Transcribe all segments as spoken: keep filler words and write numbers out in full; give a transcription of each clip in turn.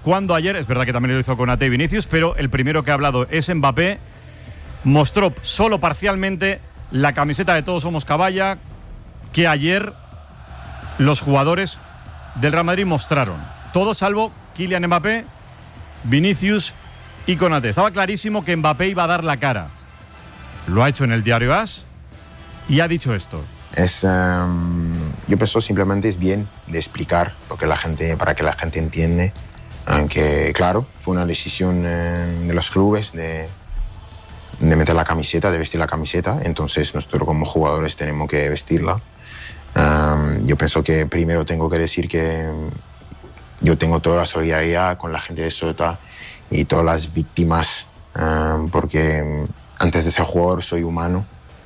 cuando ayer, es verdad que también lo hizo Konaté y Vinicius, pero el primero que ha hablado es Mbappé, mostró solo parcialmente la camiseta de Todos Somos Caballa que ayer los jugadores del Real Madrid mostraron. Todos salvo Kylian Mbappé, Vinicius y Konaté. Estaba clarísimo que Mbappé iba a dar la cara. Lo ha hecho en el diario AS y ha dicho esto. Es, um, yo pienso simplemente es bien de explicar porque la gente, para que la gente entiende que, claro, fue una decisión eh, de los clubes de, de meter la camiseta, de vestir la camiseta. Entonces nosotros como jugadores tenemos que vestirla. Um, yo pienso que primero tengo que decir que yo tengo toda la solidaridad con la gente de Sota y todas las víctimas, um, porque antes de ser jugador soy humano.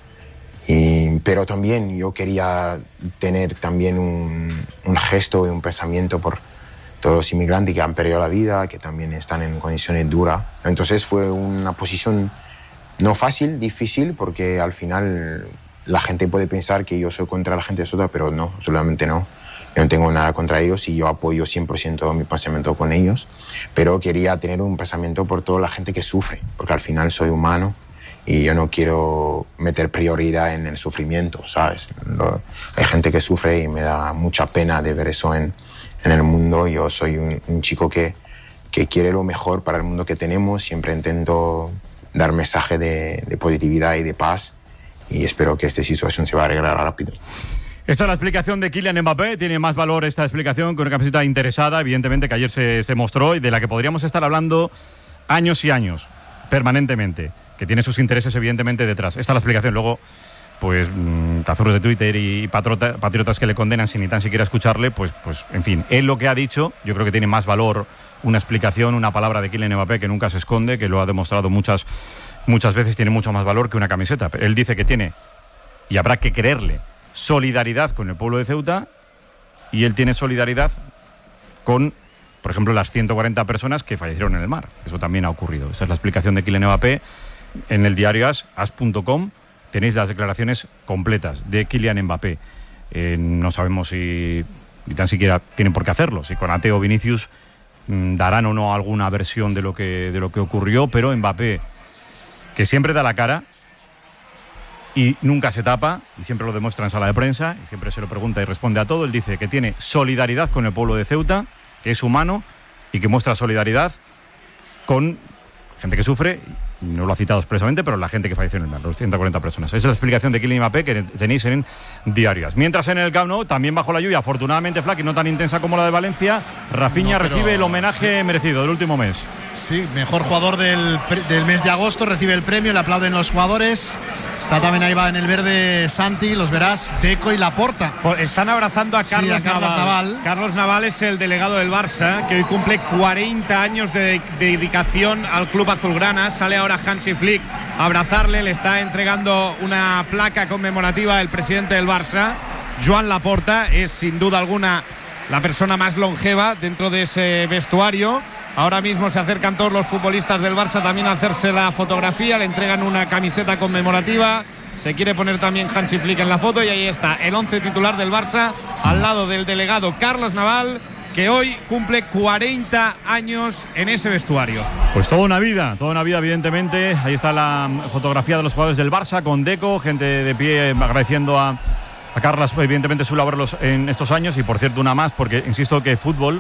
Y, pero también yo quería tener también un, un gesto y un pensamiento por todos los inmigrantes que han perdido la vida, que también están en condiciones duras. Entonces fue una posición no fácil, difícil, porque al final la gente puede pensar que yo soy contra la gente de Sota, pero no, absolutamente no. Yo no tengo nada contra ellos y yo apoyo cien por ciento mi pensamiento con ellos, pero quería tener un pensamiento por toda la gente que sufre, porque al final soy humano y yo no quiero meter prioridad en el sufrimiento, ¿sabes? Lo, hay gente que sufre y me da mucha pena de ver eso en, en el mundo. Yo soy un, un chico que, que quiere lo mejor para el mundo que tenemos, siempre intento dar mensaje de, de positividad y de paz y espero que esta situación se va a arreglar rápido. Esta es la explicación de Kylian Mbappé. Tiene más valor esta explicación que una camiseta interesada, evidentemente, que ayer se, se mostró y de la que podríamos estar hablando años y años, permanentemente, que tiene sus intereses, evidentemente, detrás. Esta es la explicación. Luego, pues, mmm, cazurros de Twitter y patriota, patriotas que le condenan sin ni tan siquiera escucharle, pues, pues, en fin, él lo que ha dicho, yo creo que tiene más valor una explicación, una palabra de Kylian Mbappé que nunca se esconde, que lo ha demostrado muchas, muchas veces, tiene mucho más valor que una camiseta. Él dice que tiene, y habrá que creerle, solidaridad con el pueblo de Ceuta, y él tiene solidaridad con, por ejemplo, las ciento cuarenta personas que fallecieron en el mar. Eso también ha ocurrido. Esa es la explicación de Kylian Mbappé. En el diario as, as punto com, tenéis las declaraciones completas de Kylian Mbappé. Eh, no sabemos si ni tan siquiera tienen por qué hacerlo, si Konaté o Vinicius mmm, darán o no alguna versión de lo que, de lo que ocurrió, pero Mbappé, que siempre da la cara y nunca se tapa, y siempre lo demuestra en sala de prensa, y siempre se lo pregunta y responde a todo. Él dice que tiene solidaridad con el pueblo de Ceuta, que es humano y que muestra solidaridad con gente que sufre, no lo ha citado expresamente, pero la gente que falleció en el mar, los ciento cuarenta personas. Esa es la explicación de Kylian Mbappé que tenéis en diarios. Mientras en el Camp Nou, también bajo la lluvia, afortunadamente, Flaky, no tan intensa como la de Valencia, Rafinha no, pero... recibe el homenaje merecido del último mes. Sí, mejor jugador del, del mes de agosto, recibe el premio, le aplauden los jugadores. Está también ahí va en el verde Santi, los verás, Deco y Laporta. Están abrazando a Carlos, sí, a Carlos Naval. Naval. Carlos Naval es el delegado del Barça, que hoy cumple cuarenta años de, de dedicación al club azulgrana. Sale ahora Hansi Flick a abrazarle, le está entregando una placa conmemorativa el presidente del Barça, Joan Laporta. Es sin duda alguna la persona más longeva dentro de ese vestuario. Ahora mismo se acercan todos los futbolistas del Barça también a hacerse la fotografía, le entregan una camiseta conmemorativa, se quiere poner también Hansi Flick en la foto y ahí está el once titular del Barça al lado del delegado Carlos Naval, que hoy cumple cuarenta años en ese vestuario. Pues toda una vida, toda una vida evidentemente. Ahí está la fotografía de los jugadores del Barça con Deco, gente de pie agradeciendo a, a Carlos evidentemente su labor en estos años. Y por cierto una más, porque insisto que fútbol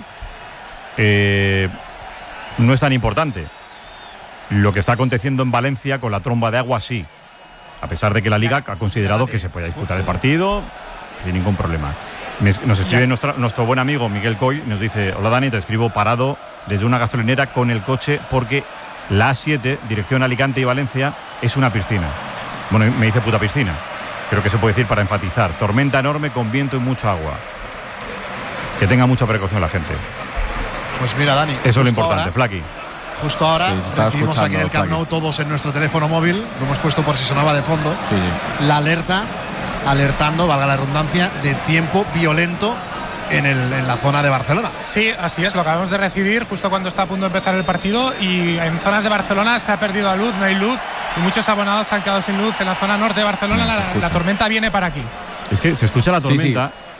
eh, no es tan importante. Lo que está aconteciendo en Valencia con la tromba de agua sí, a pesar de que la Liga ha considerado que se pueda disputar el partido sin ningún problema. Nos escribe nuestro, nuestro buen amigo Miguel Coy, nos dice: hola Dani, te escribo parado desde una gasolinera con el coche porque la A siete, dirección Alicante y Valencia, es una piscina. Bueno, me dice puta piscina, creo que se puede decir para enfatizar. Tormenta enorme con viento y mucha agua. Que tenga mucha precaución la gente. Pues mira, Dani, eso es lo importante, Flaky. Justo ahora sí, recibimos aquí en el Camp Nou todos en nuestro teléfono móvil, lo hemos puesto por si sonaba de fondo, sí, sí. La alerta, alertando, valga la redundancia, de tiempo violento en, el, en la zona de Barcelona. Sí, así es, lo acabamos de recibir justo cuando está a punto de empezar el partido, y en zonas de Barcelona se ha perdido la luz, no hay luz, y muchos abonados se han quedado sin luz en la zona norte de Barcelona. No, la, la tormenta viene para aquí. Es que se escucha la tormenta. Sí, sí.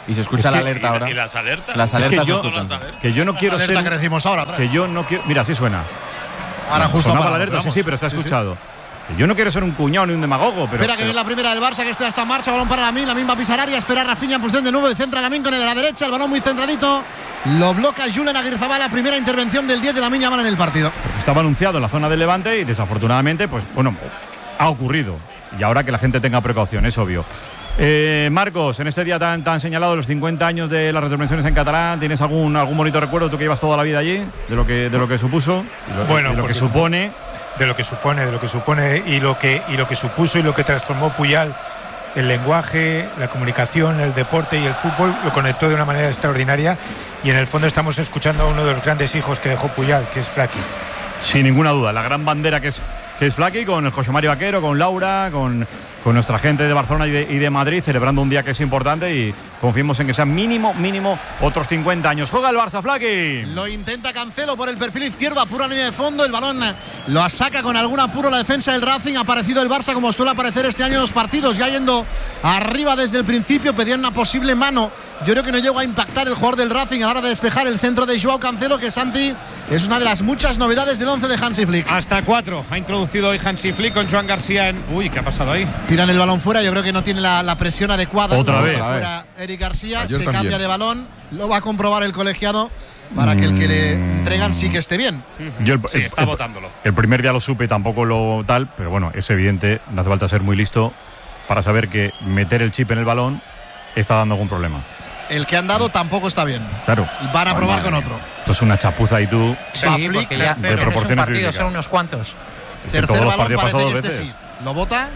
Y se escucha es la que, alerta y, ahora. ¿Y las alertas? Las Es alertas que yo, se escuchan. que yo no quiero la alerta ser. que decimos ahora. Que yo no quiero. Mira, sí suena. Ahora justo sonaba para, la alerta, vamos. sí, sí, pero se ha Sí, sí. escuchado. Que yo no quiero ser un cuñado ni un demagogo, pero. Espera que pero- viene la primera del Barça, que está hasta en marcha. Balón para Lamine, Lamine va a pisar área. Espera Rafinha en posición de nuevo. Centra Lamine con el de la derecha. El balón muy centradito. Lo bloca Julen Aguirrezabala. Primera intervención del diez de Lamine Yamal en el partido. Estaba anunciado en la zona del Levante y desafortunadamente, pues bueno, ha ocurrido. Y ahora que la gente tenga precaución, es obvio. Eh, Marcos, en este día tan, tan señalado, los cincuenta años de las retransmisiones en catalán, ¿tienes algún, algún bonito recuerdo, tú que llevas toda la vida allí, de lo que, de lo que supuso, de lo, Bueno, de lo que porque- supone? de lo que supone, de lo que supone y lo que y lo que supuso y lo que transformó Puyal, el lenguaje, la comunicación, el deporte y el fútbol, lo conectó de una manera extraordinaria y en el fondo estamos escuchando a uno de los grandes hijos que dejó Puyal, que es Flaky. Sin ninguna duda, la gran bandera que es, que es Flaky, con el José Mario Vaquero, con Laura, con, con nuestra gente de Barcelona y de, y de Madrid, celebrando un día que es importante y confiemos en que sean mínimo, mínimo otros cincuenta años. Juega el Barça, Flaky. Lo intenta Cancelo por el perfil izquierdo, a pura línea de fondo. El balón lo saca con algún apuro la defensa del Racing. Ha aparecido el Barça como suele aparecer este año en los partidos, ya yendo arriba desde el principio. Pedían una posible mano. Yo creo que no llegó a impactar el jugador del Racing a la hora de despejar el centro de Joao Cancelo, que Santi es una de las muchas novedades del once de Hansi Flick. Hasta cuatro ha introducido hoy Hansi Flick con Joan García en. Uy, ¿qué ha pasado ahí? Tiran el balón fuera, yo creo que no tiene la, la presión adecuada. Otra Lo vez. deja fuera Eric García, Ayer se también. cambia de balón, lo va a comprobar el colegiado para que el que le entregan sí que esté bien. Yo el, Sí, el- está el- votándolo. el primer día lo supe, tampoco lo tal, pero bueno, es evidente, no hace falta ser muy listo para saber que meter el chip en el balón está dando algún problema. El que han dado tampoco está bien. Claro. Van a Ay, probar madre con mía. otro. Esto es una chapuza y tú. Sí, Va Flick, porque ya de no es un proporciones partido, bíblicas. son unos cuantos. Es que Tercer todos los balón partidos parece pasados que dos este veces. sí. Lo vota.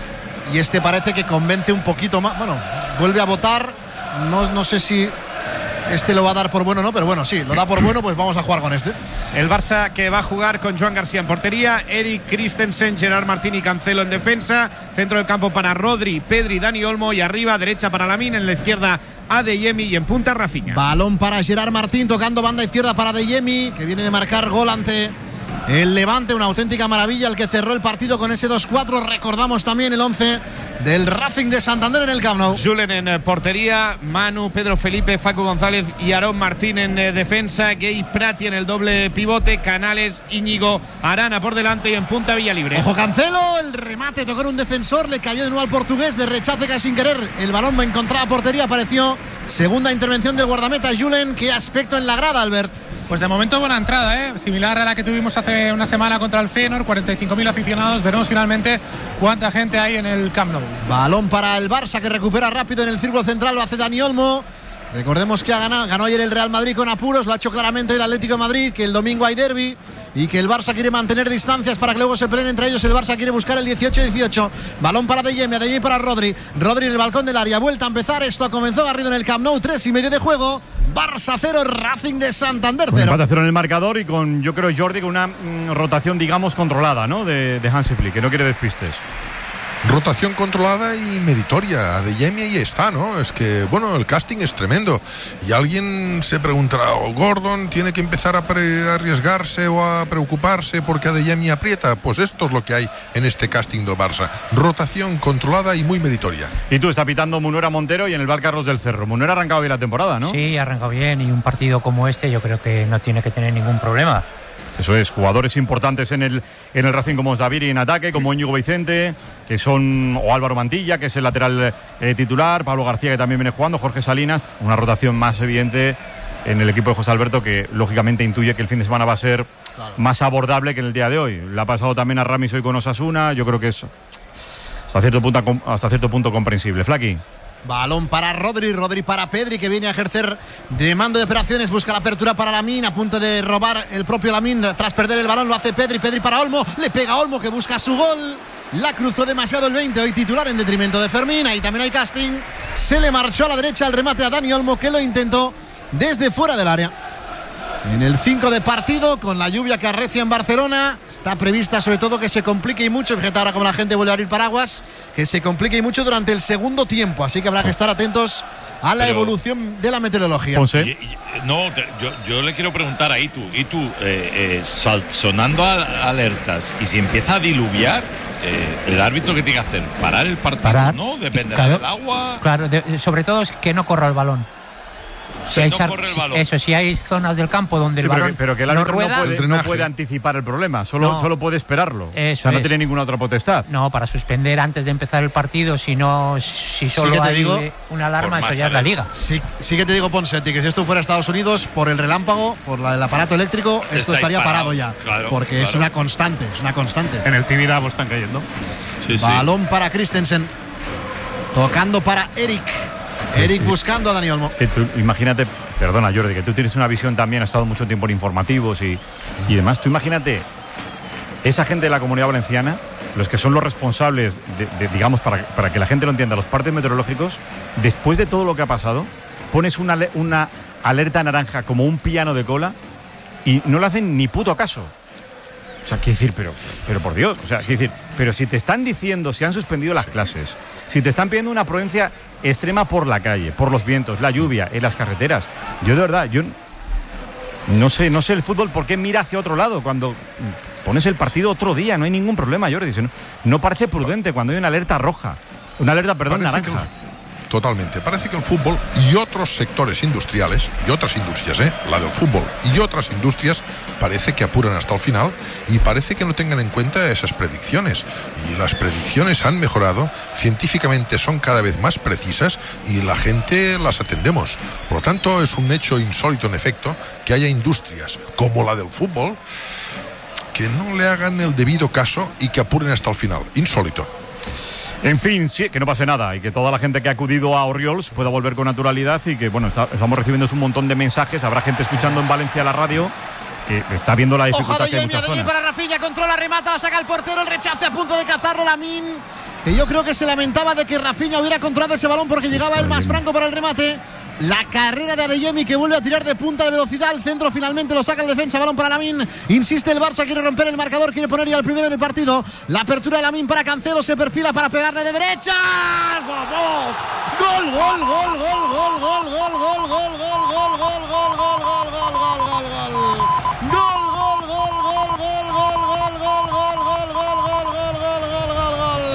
Y este parece que convence un poquito más. Bueno, vuelve a votar. No, no sé si este lo va a dar por bueno o no, pero bueno, sí, lo da por bueno, pues vamos a jugar con este. El Barça que va a jugar con Joan García en portería, Eric Christensen, Gerard Martín y Cancelo en defensa, centro del campo para Rodri, Pedri, Dani Olmo y arriba derecha para Lamine, en la izquierda Adeyemi y en punta Rafinha. Balón para Gerard Martín, tocando banda izquierda para Adeyemi, que viene de marcar gol ante el Levante. Una auténtica maravilla el que cerró el partido con ese dos cuatro. Recordamos también el once del Racing de Santander en el Camp Nou. Julen en eh, portería, Manu, Pedro Felipe, Facu González y Aarón Martín en eh, defensa, Gay Prati en el doble pivote, Canales, Íñigo, Arana por delante y en punta Villalibre. Ojo Cancelo, el remate tocó en un defensor, le cayó de nuevo al portugués de rechace casi sin querer. El balón va a encontrar a portería, apareció segunda intervención del guardameta Julen. Qué aspecto en la grada, Albert. Pues de momento buena entrada, ¿eh? Similar a la que tuvimos hace una semana contra el Feyenoord, cuarenta y cinco mil aficionados. Veremos finalmente cuánta gente hay en el Camp Nou. Balón para el Barça, que recupera rápido en el círculo central, lo hace Dani Olmo. Recordemos que ha ganado, ganó ayer el Real Madrid con apuros, lo ha hecho claramente el Atlético de Madrid, que el domingo hay derbi y que el Barça quiere mantener distancias para que luego se peleen entre ellos. El Barça quiere buscar el dieciocho dieciocho. Balón para Adeyemi, Adeyemi para Rodri. Rodri en el balcón del área, vuelta a empezar. Esto comenzó Garrido en el Camp Nou, tres y medio de juego. Barça cero, Racing de Santander Con cero. empate a cero en el marcador y con, yo creo, Jordi, con una mm, rotación, digamos, controlada, ¿no? De, de Hansi Flick, que no quiere despistes. Rotación controlada y meritoria. Adeyemi ahí está, ¿no? Es que, bueno, el casting es tremendo. Y alguien se preguntará, ¿o Gordon tiene que empezar a pre- arriesgarse o a preocuparse porque Adeyemi aprieta? Pues esto es lo que hay en este casting del Barça. Rotación controlada y muy meritoria. Y tú, está pitando Munuera Montero y en el Val Carlos del Cerro. Munuera ha arrancado bien la temporada, ¿no? Sí, ha arrancado bien y un partido como este yo creo que no tiene que tener ningún problema. Eso es, jugadores importantes en el, en el Racing como Daviri en ataque, como Íñigo Vicente, que son, o Álvaro Mantilla, que es el lateral eh, titular, Pablo García, que también viene jugando, Jorge Salinas, una rotación más evidente en el equipo de José Alberto, que lógicamente intuye que el fin de semana va a ser claro. más abordable que en el día de hoy. Le ha pasado también a Ramis hoy con Osasuna, yo creo que es hasta cierto punto, hasta cierto punto comprensible. Flaqui. Balón para Rodri, Rodri para Pedri, que viene a ejercer de mando de operaciones, busca la apertura para Lamine, a punto de robar el propio Lamine tras perder el balón, lo hace Pedri, Pedri para Olmo, le pega a Olmo que busca su gol, la cruzó demasiado el veinte, hoy titular en detrimento de Fermín, ahí también hay casting, se le marchó a la derecha el remate a Dani Olmo, que lo intentó desde fuera del área. En el cinco de partido, con la lluvia que arrecia en Barcelona, está prevista sobre todo que se complique y mucho, fíjate ahora como la gente vuelve a abrir paraguas, que se complique y mucho durante el segundo tiempo, así que habrá que estar atentos a la Pero, evolución de la meteorología. Ponce. Y, y, no, yo, yo le quiero preguntar a Itu, Itu, eh, eh, sal, sonando a, alertas, y si empieza a diluviar, eh, el árbitro que tiene que hacer, parar el partido, Parar. ¿no? Depende Claro, del agua. Claro, de, sobre todo es que no corra el balón. Si Que hay no char- corre el si- balón. Eso, si hay zonas del campo donde Sí, el pero, balón que, pero que el no árbitro no, rueda, puede, no drenaje. puede anticipar el problema, solo, No. solo puede esperarlo. Eso o sea, no es. tiene ninguna otra potestad. no, para suspender antes de empezar el partido, si no, si solo que te hay digo, una alarma, por eso más ya es la alerta. liga. Sí, sí que te digo, Ponsetti, que si esto fuera Estados Unidos, por el relámpago, por la- el aparato eléctrico, esto Estáis estaría parado parados, ya. claro, porque es claro. una constante, es una constante. En el Tibidabo están cayendo. Sí, sí. Balón para Christensen. Tocando para Eric. Eric buscando a Dani Olmo. Es que tú, imagínate, perdona Jordi, que tú tienes una visión también, has estado mucho tiempo en informativos y, y demás. Tú imagínate, esa gente de la Comunidad Valenciana, los que son los responsables, de, de, digamos, para, para que la gente lo entienda, los partes meteorológicos, después de todo lo que ha pasado, pones una, ale- una alerta naranja como un piano de cola y no le hacen ni puto caso. O sea, quiero decir, pero, pero por Dios, o sea, quiero decir, pero si te están diciendo, si han suspendido las clases, si te están pidiendo una prudencia extrema por la calle, por los vientos, la lluvia, en las carreteras, yo de verdad, yo no sé, no sé el fútbol por qué mira hacia otro lado cuando pones el partido otro día, no hay ningún problema, Jordi. No, no parece prudente cuando hay una alerta roja, una alerta, perdón, Parece que naranja. el- Totalmente. Parece que el fútbol y otros sectores industriales, y otras industrias, ¿eh? la del fútbol y otras industrias, parece que apuran hasta el final y parece que no tengan en cuenta esas predicciones. Y las predicciones han mejorado, científicamente son cada vez más precisas y la gente las atendemos. Por lo tanto, es un hecho insólito, en efecto, que haya industrias como la del fútbol que no le hagan el debido caso y que apuren hasta el final. Insólito. En fin, sí, que no pase nada y que toda la gente que ha acudido a Oriols pueda volver con naturalidad y que, bueno, está- estamos recibiendo un montón de mensajes. Habrá gente escuchando en Valencia la radio que está viendo la Ojo dificultad de que hay en Yemi, muchas Adeyemi zonas. para Rafinha, controla, remata, la saca el portero, el rechace a punto de cazarlo Lamin, que yo creo que se lamentaba de que Rafinha hubiera controlado ese balón porque llegaba el más franco para el remate. La carrera de Adeyemi, que vuelve a tirar de punta de velocidad. El centro finalmente lo saca el defensa. Balón para Lamin. Insiste el Barça, quiere romper el marcador, quiere poner ya el primero en el partido. La apertura de Lamin para Cancelo. Se perfila para pegarle de derecha. ¡Vamos! ¡Gol, gol, gol, gol, gol, gol, gol, gol, gol, gol, gol, gol, gol, gol, gol, gol, gol, gol, gol, gol. Gol, gol, gol, gol, gol, gol, gol, gol, gol, gol, gol, gol, gol, gol, gol,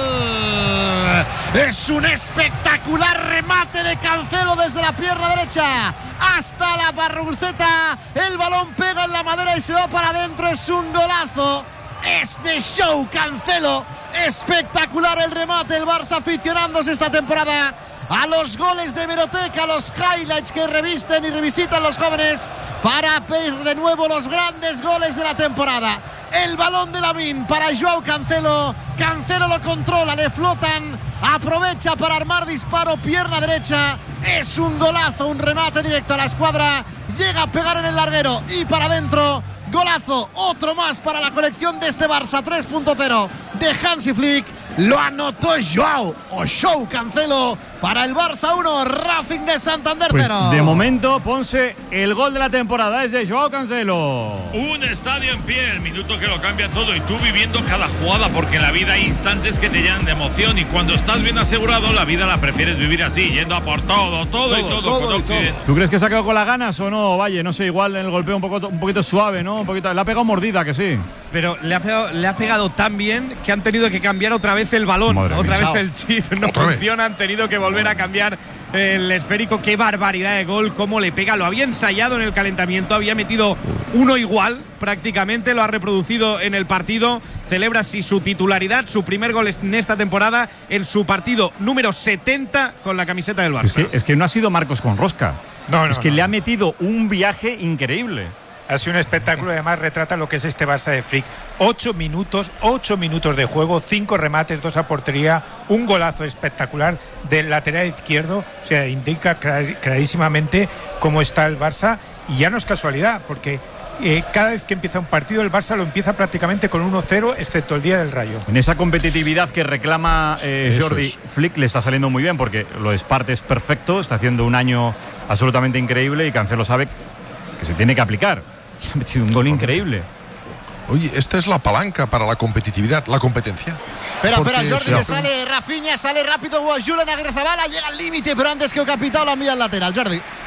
gol. Es un espectacular remate de Cancelo desde la pierna derecha hasta la barruceta. El balón pega en la madera y se va para adentro. Es un golazo. Es de show Cancelo. Espectacular el remate. El Barça aficionándose esta temporada a los goles de hemeroteca, a los highlights que revisten y revisitan los jóvenes para ver de nuevo los grandes goles de la temporada. El balón de Lamin para Joao Cancelo. Cancelo lo controla, le flotan. Aprovecha para armar disparo, pierna derecha. Es un golazo, un remate directo a la escuadra. Llega a pegar en el larguero y para adentro. Golazo, otro más para la colección de este Barça tres punto cero de Hansi Flick. Lo anotó Joao o Show Cancelo para el Barça uno, Racing de Santander Pues, cero. de momento, Ponce, el gol de la temporada es de Joao Cancelo. Un estadio en pie, el minuto que lo cambia todo y tú viviendo cada jugada, porque en la vida hay instantes que te llenan de emoción y cuando estás bien asegurado la vida la prefieres vivir así, yendo a por todo, todo, y todo, todo con y Occidente. ¿Tú crees que se ha quedado con las ganas o no, Valle? No sé, igual el golpeo un, poco, un poquito suave, ¿no? Un poquito, le ha pegado mordida, que sí. Pero le ha, pegado, le ha pegado tan bien que han tenido que cambiar otra vez el balón, Madre otra mía. vez el chip. No Otra vez. funciona, han tenido que volver a cambiar el esférico. Qué barbaridad de gol, cómo le pega. Lo había ensayado en el calentamiento, había metido uno igual prácticamente, lo ha reproducido en el partido. Celebra así su titularidad, su primer gol en esta temporada en su partido número setenta con la camiseta del Barça. Es que, es que no ha sido Marcos con rosca. No, no, es que no. le ha metido un viaje increíble. Ha sido un espectáculo, además retrata lo que es este Barça de Flick. Ocho minutos, ocho minutos de juego, cinco remates, dos a portería, un golazo espectacular del lateral izquierdo. O sea, indica clar- clarísimamente cómo está el Barça. Y ya no es casualidad, porque eh, cada vez que empieza un partido, el Barça lo empieza prácticamente con uno cero, excepto el día del Rayo. En esa competitividad que reclama eh, Eso Jordi, es. Flick le está saliendo muy bien porque lo de Sparte es perfecto, está haciendo un año absolutamente increíble y Cancelo sabe que se tiene que aplicar. Y ha metido un gol increíble. Oye, esta es la palanca para la competitividad, la competencia. Espera, Porque espera, Jordi, se que hace- sale Rafinha, sale rápido Julen Agrezabala, llega al límite, pero antes que el capitán lo envía al lateral, Jordi.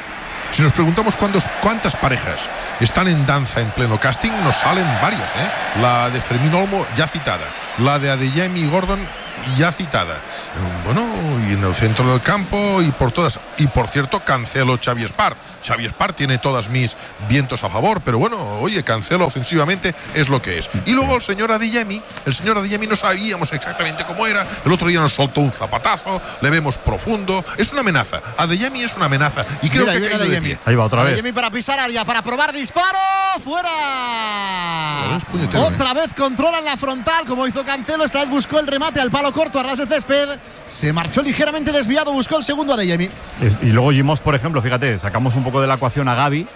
Si nos preguntamos cuántos, cuántas parejas están en danza en pleno casting, nos salen varias, ¿eh? La de Fermín Olmo ya citada, la de Adeyemi y Gordon ya citada. Bueno, y en el centro del campo y por todas. Y por cierto, Cancelo, Xavi Espar. Xavi Espar tiene todas mis vientos a favor, pero bueno, oye, Cancelo ofensivamente es lo que es. Y luego el señor Adeyemi, el señor Adeyemi no sabíamos exactamente cómo era. El otro día nos soltó un zapatazo, le vemos profundo. Es una amenaza. Adeyemi es una amenaza. Y creo Mira, que ha caído de pie. Ahí va otra vez. Adeyemi para pisar área, para probar disparo. ¡Fuera! Otra vez controlan la frontal, como hizo Cancelo. Esta vez buscó el remate al palo corto a ras de césped. Se marchó ligeramente desviado, buscó el segundo Adeyemi. Es, y luego Gimos, por ejemplo, fíjate, sacamos un poco de la ecuación a Gavi.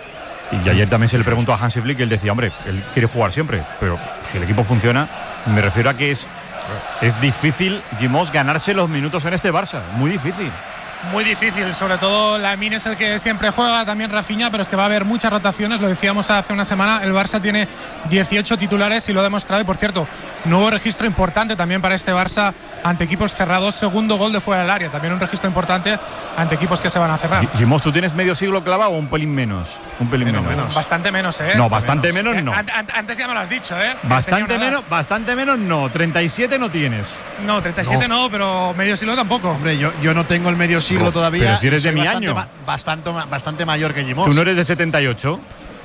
Y ayer también se le preguntó a Hansi Flick y él decía, hombre, él quiere jugar siempre, pero si el equipo funciona, me refiero a que es, es difícil, Gimos, ganarse los minutos en este Barça. Muy difícil. Muy difícil, sobre todo Lamine es el que siempre juega, también Rafinha, pero es que va a haber muchas rotaciones, lo decíamos hace una semana, el Barça tiene dieciocho titulares y lo ha demostrado, y por cierto, nuevo registro importante también para este Barça ante equipos cerrados, segundo gol de fuera del área, también un registro importante ante equipos que se van a cerrar. Gimos, ¿tú tienes medio siglo clavado o un pelín menos? Un pelín menos. menos. Bastante menos, ¿eh? No, bastante menos, menos no. Eh, an antes ya me lo has dicho, ¿eh? Bastante menos, bastante menos no, treinta y siete no tienes. No, treinta y siete no, no pero medio siglo tampoco. Hombre, yo, yo no tengo el medio siglo no, todavía. Pero si eres de mi bastante año. Ma bastante, bastante mayor que Gimos. ¿Tú no eres de setenta y ocho?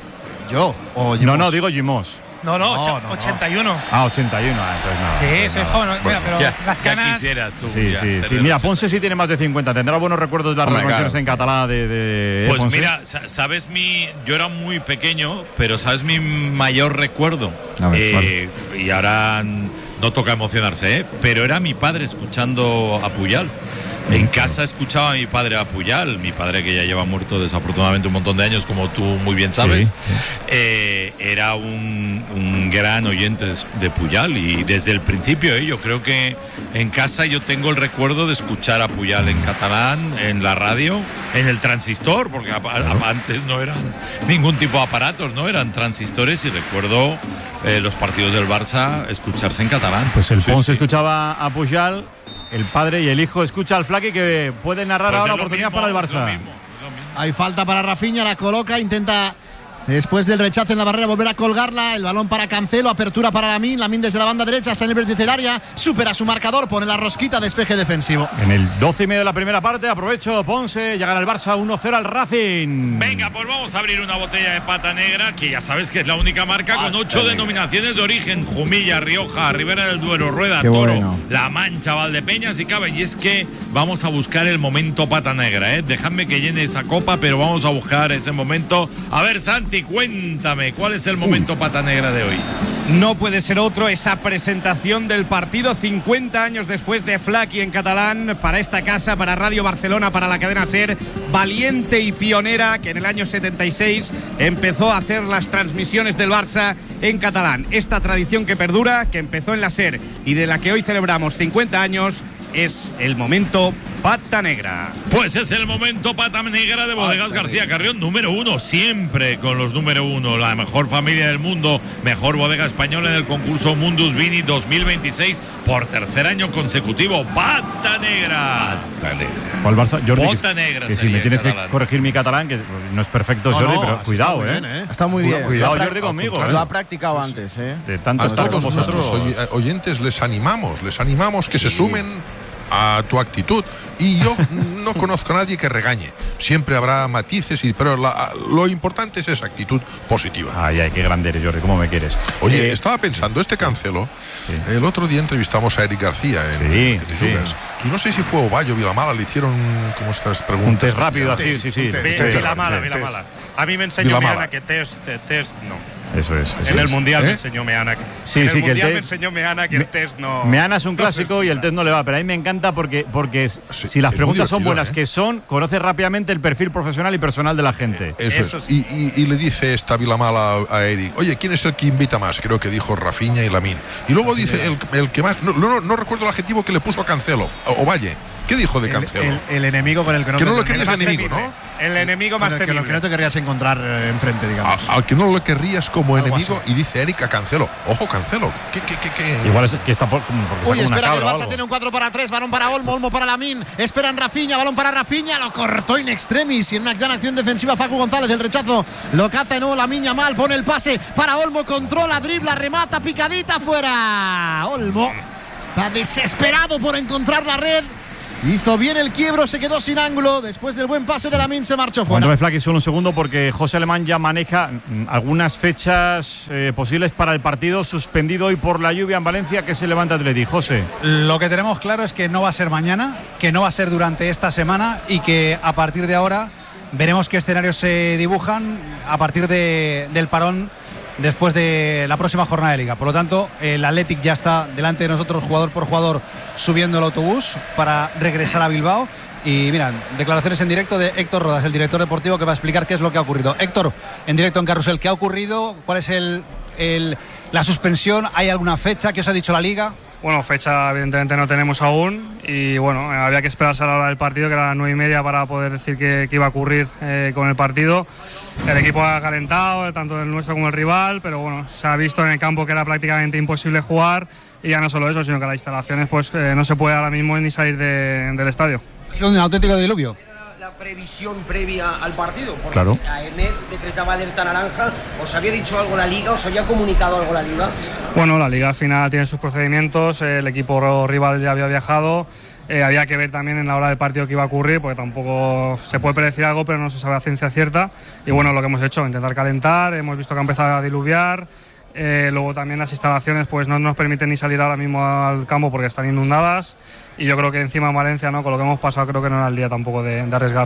¿Yo? ¿O no, no, digo Gimos. No, no, no, no, ochenta y uno. Ah, ochenta y uno. Entonces nada, sí, entonces soy nada. joven. Mira, Bueno, pero ya, las canas. Ya quisieras tú. Sí, ya, sí, sí. Mira, Ponce sí tiene más de cincuenta. Tendrá buenos recuerdos de las Hombre, retransmisiones claro. en catalán de, de Pues Ponce. mira, sabes mi. Yo era muy pequeño, pero sabes mi mayor recuerdo. A ver, eh, y ahora no toca emocionarse, ¿eh? Pero era mi padre escuchando a Puyal. En casa escuchaba a mi padre a Puyal, mi padre que ya lleva muerto desafortunadamente un montón de años, como tú muy bien sabes. Sí. Eh, era un, un gran oyente de Puyal y desde el principio, ¿eh? Yo creo que en casa yo tengo el recuerdo de escuchar a Puyal en catalán, en la radio, en el transistor, porque a, a, antes no eran ningún tipo de aparatos, no eran transistores, y recuerdo eh, los partidos del Barça escucharse en catalán. Pues el Sí, Ponce sí. escuchaba a Pujal, el padre y el hijo escucha al Flaque, que puede narrar Pues ahora es lo oportunidad mismo, para el es lo Barça. mismo, es lo mismo. Hay falta para Rafinha, la coloca, intenta después del rechazo en la barrera volver a colgarla, el balón para Cancelo, apertura para Lamine, Lamine desde la banda derecha hasta en el vértice del área, supera su marcador, pone la rosquita, despeje defensivo. En el doce y medio de la primera parte, aprovecho, Ponce, ya gana el Barça uno cero al Racing. Venga, pues vamos a abrir una botella de pata negra, que ya sabes que es la única marca con ocho denominaciones de origen: Jumilla, Rioja, Ribera del Duero, Rueda, Qué Toro, bueno. La Mancha, Valdepeñas y Cava. Y es que vamos a buscar el momento pata negra, ¿eh? Dejadme que llene esa copa, pero vamos a buscar ese momento. A ver, Santi, cuéntame, ¿cuál es el momento pata negra de hoy? No puede ser otro, esa presentación del partido cincuenta años después de Flaky en catalán para esta casa, para Radio Barcelona, para la cadena SER, valiente y pionera, que en el año setenta y seis empezó a hacer las transmisiones del Barça en catalán. Esta tradición que perdura, que empezó en la SER y de la que hoy celebramos cincuenta años, es el momento pata negra. Pues es el momento pata negra de Bodegas García Carrión, número uno, siempre con los número uno, la mejor familia del mundo, mejor bodega española en el concurso Mundus Vini dos mil veintiséis por tercer año consecutivo. Pata negra. Pata negra. ¿Cuál Barça? Jordi, Bota que, negra que si sería me tienes catalán. que corregir mi catalán, que no es perfecto, No, Jordi, no, pero está cuidado, muy ¿eh? bien, ¿eh? Está muy bien. Cuidado, Lo ha Jordi, prac- conmigo, Lo ¿eh? ha practicado antes, ¿eh? De tanto A estar todos con nuestros vosotros. oy- oyentes les animamos, les animamos que se sumen a tu actitud. Y yo no conozco a nadie que regañe. Siempre habrá matices, y, pero la- lo importante es esa actitud positiva. Ay, ay, qué grande eres, Jordi, ¿cómo me quieres? Oye, Eh, estaba pensando, este Cancelo, Sí. el otro día entrevistamos a Eric García en Sí, en sí. Yugas, y no sé si fue Ovalle o Vilamala, le hicieron como estas preguntas. un test ¿cómo se rápido llama? así, sí, sí. Un test, sí, un test, sí, Vila mala, sí. Vila mala. A mí me enseñó Vilamala. Meana que test, test no. Eso es. eso En el es. Mundial ¿Eh? me enseñó Meana que, Sí, en sí, el que el Mundial me test- enseñó Meana que el test no. Meana es un no clásico y el se test no le va, pero a mí me encanta porque, porque Sí, si las es muy preguntas son divertido, buenas, ¿eh? que son, conoce rápidamente el perfil profesional y personal de la gente. Eso, Eso es. sí. Y, y- y le dice esta Vilamala a, a Eric, oye, ¿quién es el que invita más? Creo que dijo Rafinha y Lamine. Y luego dice el, el que más, no, no, no recuerdo el adjetivo que le puso a Cancelo, o Valle, ¿Qué dijo de Cancelo? El, el, el enemigo con el que no, que no te, lo querías más enemigo, temible. ¿no? El enemigo más temible. Lo que no te querrías encontrar eh, enfrente, digamos. A, al que no lo querrías como Algo enemigo, así. y dice Eric a Cancelo. Ojo, Cancelo. ¿Qué, qué, qué, qué? Igual es que está por, porque Uy, está espera como que el una cabra o Barça algo. tiene un cuatro para tres, balón para Olmo, Olmo para Lamine, esperan Rafinha, balón para Rafinha, lo cortó in extremis y en una gran acción defensiva Facu González, el rechazo lo caza de nuevo Lamine Yamal, pone el pase para Olmo, controla, dribla, remata, picadita, fuera. Olmo está desesperado por encontrar la red. Hizo bien el quiebro, se quedó sin ángulo. Después del buen pase de Lamine se marchó fuera. Aguántame, Flaky, solo un segundo, porque José Alemán ya maneja mm, algunas fechas eh, posibles para el partido suspendido hoy por la lluvia en Valencia, que se levanta Atleti. José. Lo que tenemos claro es que no va a ser mañana, que no va a ser durante esta semana y que a partir de ahora veremos qué escenarios se dibujan a partir de, del parón después de la próxima jornada de Liga. Por lo tanto, el Athletic ya está delante de nosotros, jugador por jugador, subiendo el autobús para regresar a Bilbao. Y mira, declaraciones en directo de Héctor Rodas, el director deportivo, que va a explicar qué es lo que ha ocurrido. Héctor, en directo en Carrusel, ¿qué ha ocurrido? ¿Cuál es el, el, la suspensión? ¿Hay alguna fecha? ¿Qué os ha dicho la Liga? Bueno, fecha evidentemente no tenemos aún y bueno, había que esperarse a la hora del partido, que era las nueve y media, para poder decir qué, qué iba a ocurrir eh, con el partido. El equipo ha calentado, tanto el nuestro como el rival, pero bueno, se ha visto en el campo que era prácticamente imposible jugar, y ya no solo eso, sino que las instalaciones pues eh, no se puede ahora mismo ni salir de, del estadio. Ha sido un auténtico diluvio. La previsión previa al partido, porque claro. A E N E D decretaba alerta naranja. ¿Os había dicho algo la Liga? ¿Os había comunicado algo la Liga? Bueno, la Liga al final tiene sus procedimientos, el equipo rival ya había viajado, eh, había que ver también en la hora del partido qué iba a ocurrir, porque tampoco se puede predecir algo, pero no se sabe a ciencia cierta. Y bueno, lo que hemos hecho, intentar calentar, hemos visto que ha empezado a diluviar. Eh, luego también las instalaciones pues no nos permiten ni salir ahora mismo al campo porque están inundadas, y yo creo que encima en Valencia, ¿no?, con lo que hemos pasado, creo que no era el día tampoco de, de arriesgar.